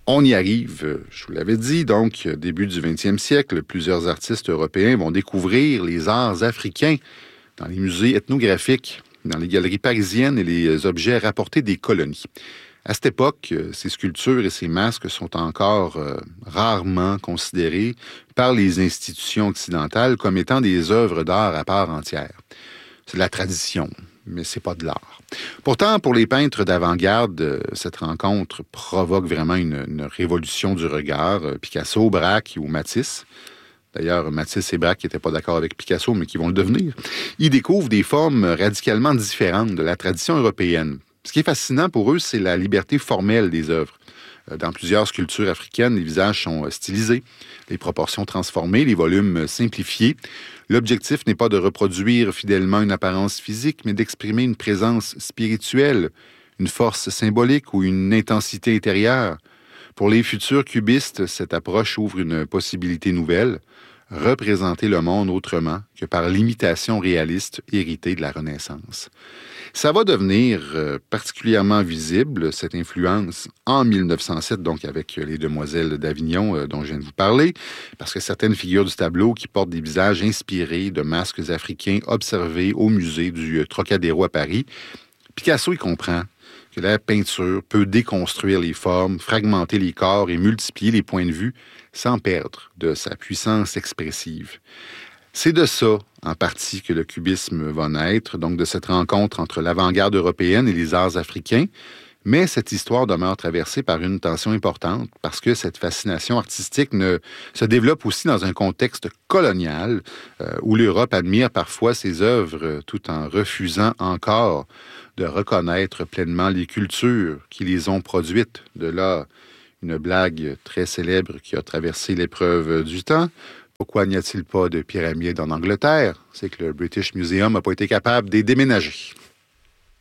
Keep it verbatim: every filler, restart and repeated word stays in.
On y arrive, je vous l'avais dit, donc, début du vingtième siècle, plusieurs artistes européens vont découvrir les arts africains dans les musées ethnographiques, dans les galeries parisiennes et les objets rapportés des colonies. À cette époque, ces sculptures et ces masques sont encore euh, rarement considérés par les institutions occidentales comme étant des œuvres d'art à part entière. C'est de la tradition, mais c'est pas de l'art. Pourtant, pour les peintres d'avant-garde, cette rencontre provoque vraiment une, une révolution du regard. Picasso, Braque ou Matisse, d'ailleurs, Matisse et Braque n'étaient pas d'accord avec Picasso, mais qui vont le devenir, ils découvrent des formes radicalement différentes de la tradition européenne. Ce qui est fascinant pour eux, c'est la liberté formelle des œuvres. Dans plusieurs sculptures africaines, les visages sont stylisés, les proportions transformées, les volumes simplifiés. L'objectif n'est pas de reproduire fidèlement une apparence physique, mais d'exprimer une présence spirituelle, une force symbolique ou une intensité intérieure. Pour les futurs cubistes, cette approche ouvre une possibilité nouvelle, représenter le monde autrement que par l'imitation réaliste héritée de la Renaissance. Ça va devenir euh, particulièrement visible, cette influence, en mille neuf cent sept, donc avec les Demoiselles d'Avignon euh, dont je viens de vous parler, parce que certaines figures du tableau qui portent des visages inspirés de masques africains observés au musée du Trocadéro à Paris, Picasso y comprend que la peinture peut déconstruire les formes, fragmenter les corps et multiplier les points de vue sans perdre de sa puissance expressive. C'est de ça, en partie, que le cubisme va naître, donc de cette rencontre entre l'avant-garde européenne et les arts africains. Mais cette histoire demeure traversée par une tension importante parce que cette fascination artistique ne, se développe aussi dans un contexte colonial euh, où l'Europe admire parfois ses œuvres euh, tout en refusant encore de reconnaître pleinement les cultures qui les ont produites. De là, une blague très célèbre qui a traversé l'épreuve du temps. Pourquoi n'y a-t-il pas de pyramides en Angleterre? C'est que le British Museum n'a pas été capable de les déménager.